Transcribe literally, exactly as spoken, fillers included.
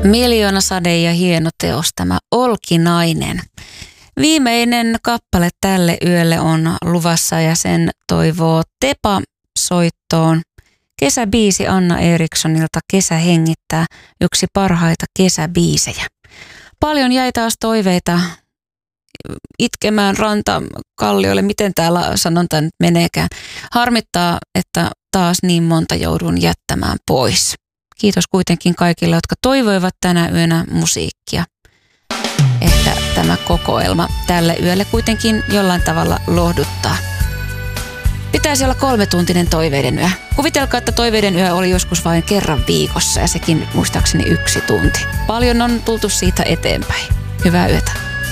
Miljoonasade ja hieno teos tämä Olkinainen. Viimeinen kappale tälle yölle on luvassa ja sen toivoo Tepa soittoon. Kesäbiisi Anna Erikssonilta Kesä hengittää, yksi parhaita kesäbiisejä. Paljon jäi taas toiveita itkemään rantakalliolle, miten täällä sanonta nyt meneekään. Harmittaa, että taas niin monta joudun jättämään pois. Kiitos kuitenkin kaikille, jotka toivoivat tänä yönä musiikkia. Ehkä tämä kokoelma tälle yölle kuitenkin jollain tavalla lohduttaa. Pitäisi olla kolmetuntinen toiveiden yö. Kuvitelkaa, että toiveiden yö oli joskus vain kerran viikossa ja sekin muistaakseni yksi tunti. Paljon on tultu siitä eteenpäin. Hyvää yötä.